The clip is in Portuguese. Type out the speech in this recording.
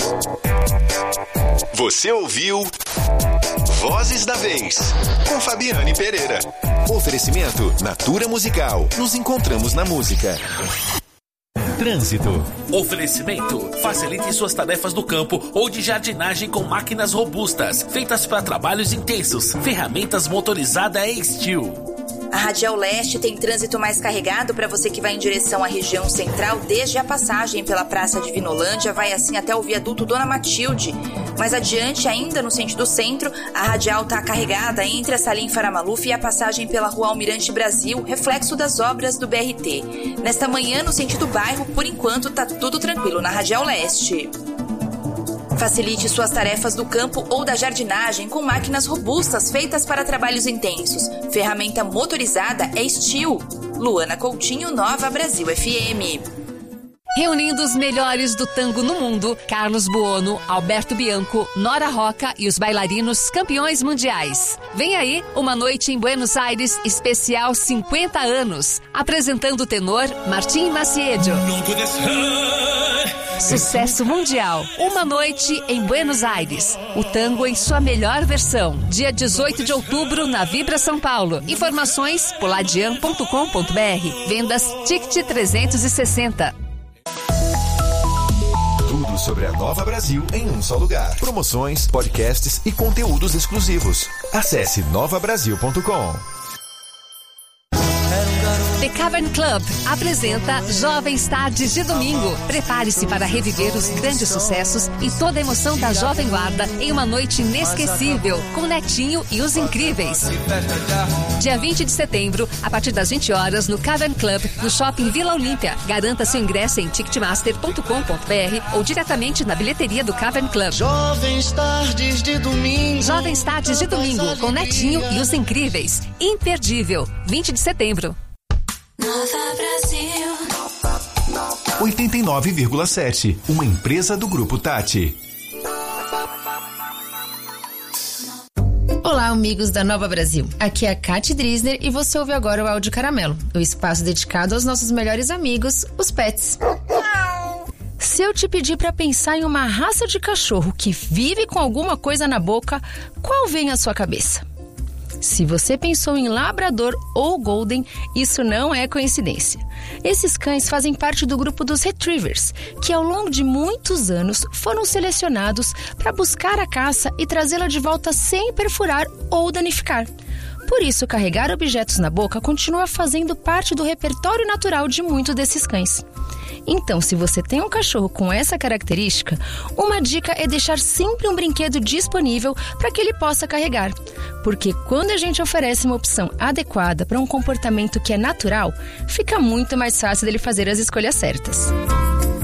Você ouviu Vozes da Vez, com Fabiane Pereira. Oferecimento Natura Musical. Nos encontramos na música. Trânsito. Oferecimento. Facilite suas tarefas do campo ou de jardinagem com máquinas robustas, feitas para trabalhos intensos. Ferramentas motorizadas e Steel. A Radial Leste tem trânsito mais carregado para você que vai em direção à região central, desde a passagem pela Praça de Vinolândia, vai assim até o viaduto Dona Matilde. Mais adiante, ainda no sentido centro, a Radial está carregada entre a Salim Faramaluf e a passagem pela Rua Almirante Brasil, reflexo das obras do BRT. Nesta manhã, no sentido bairro, por enquanto, tá tudo tranquilo na Radial Leste. Facilite suas tarefas do campo ou da jardinagem com máquinas robustas feitas para trabalhos intensos. Ferramenta motorizada é Steel. Luana Coutinho, Nova Brasil FM. Reunindo os melhores do tango no mundo, Carlos Buono, Alberto Bianco, Nora Roca e os bailarinos campeões mundiais. Vem aí uma noite em Buenos Aires, especial 50 anos. Apresentando o tenor Martim Maciedo. Sucesso mundial. Uma noite em Buenos Aires. O tango em sua melhor versão. Dia 18 de outubro na Vibra São Paulo. Informações poladian.com.br. Vendas Ticket 360. Tudo sobre a Nova Brasil em um só lugar. Promoções, podcasts e conteúdos exclusivos. Acesse novabrasil.com. The Cavern Club apresenta Jovens Tardes de Domingo. Prepare-se para reviver os grandes sucessos e toda a emoção da Jovem Guarda em uma noite inesquecível, com Netinho e os Incríveis. Dia 20 de setembro, a partir das 20 horas, no Cavern Club, no Shopping Vila Olímpia. Garanta seu ingresso em ticketmaster.com.br ou diretamente na bilheteria do Cavern Club. Jovens Tardes de Domingo. Jovens Tardes de Domingo, com Netinho e os Incríveis. Imperdível. 20 de setembro. Nova Brasil 89,7. Uma empresa do Grupo Tati. Olá, amigos da Nova Brasil. Aqui é a Kati Drisner e você ouve agora o Áudio Caramelo, o espaço dedicado aos nossos melhores amigos, os pets. Se eu te pedir para pensar em uma raça de cachorro que vive com alguma coisa na boca, qual vem à sua cabeça? Se você pensou em Labrador ou Golden, isso não é coincidência. Esses cães fazem parte do grupo dos Retrievers, que ao longo de muitos anos foram selecionados para buscar a caça e trazê-la de volta sem perfurar ou danificar. Por isso, carregar objetos na boca continua fazendo parte do repertório natural de muitos desses cães. Então, se você tem um cachorro com essa característica, uma dica é deixar sempre um brinquedo disponível para que ele possa carregar. Porque quando a gente oferece uma opção adequada para um comportamento que é natural, fica muito mais fácil dele fazer as escolhas certas.